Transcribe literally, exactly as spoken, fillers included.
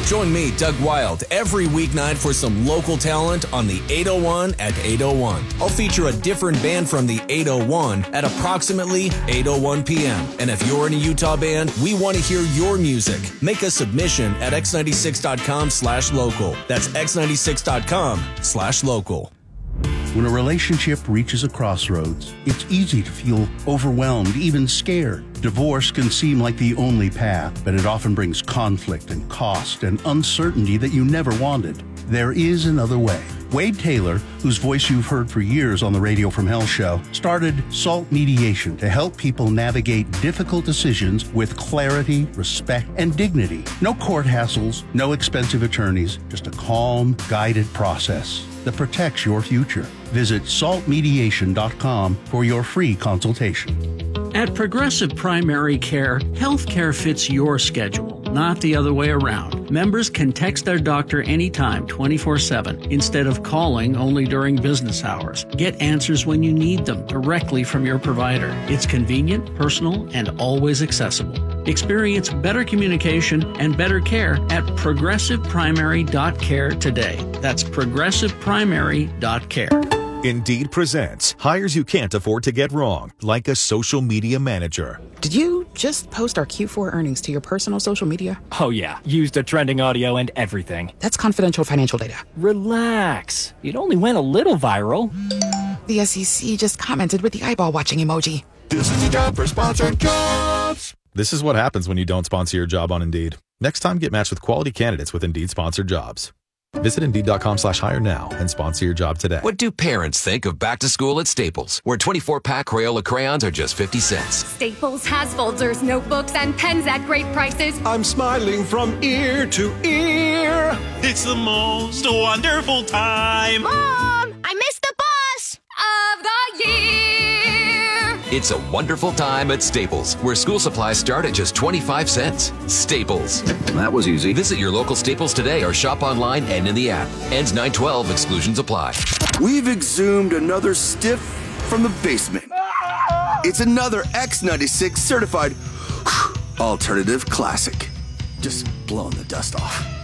Join me, Doug Wild, every weeknight for some local talent on the eight oh one at eight oh one. I'll feature a different band from the eight oh one at approximately eight oh one p.m. And if you're in a Utah band, we want to hear your music. Make a submission at x ninety-six dot com slash local. That's x ninety-six dot com slash local. When a relationship reaches a crossroads, it's easy to feel overwhelmed, even scared. Divorce can seem like the only path, but it often brings conflict and cost and uncertainty that you never wanted. There is another way. Wade Taylor, whose voice you've heard for years on the Radio from Hell show, started SALT Mediation to help people navigate difficult decisions with clarity, respect, and dignity. No court hassles, no expensive attorneys, just a calm, guided process that protects your future. Visit salt mediation dot com for your free consultation. At Progressive Primary Care, healthcare fits your schedule, not the other way around. Members can text their doctor anytime, twenty-four seven, instead of calling only during business hours. Get answers when you need them directly from your provider. It's convenient, personal, and always accessible. Experience better communication and better care at progressive primary dot care today. That's progressive primary dot care. Indeed presents hires you can't afford to get wrong, like a social media manager. Did you just post our Q four earnings to your personal social media? Oh yeah, used the trending audio and everything. That's confidential financial data. Relax. It only went a little viral. The S E C just commented with the eyeball watching emoji. This is the job for sponsored jobs. This is what happens when you don't sponsor your job on Indeed. Next time, get matched with quality candidates with Indeed sponsored jobs. Visit Indeed.com slash hire now and sponsor your job today. What do parents think of back to school at Staples, where twenty-four pack Crayola crayons are just fifty cents? Staples has folders, notebooks, and pens at great prices. I'm smiling from ear to ear. It's the most wonderful time. Mom, I missed the bus of the year. It's a wonderful time at Staples, where school supplies start at just twenty-five cents. Staples. That was easy. Visit your local Staples today or shop online and in the app. Ends nine twelve. Exclusions apply. We've exhumed another stiff from the basement. It's another X ninety-six certified alternative classic. Just blowing the dust off.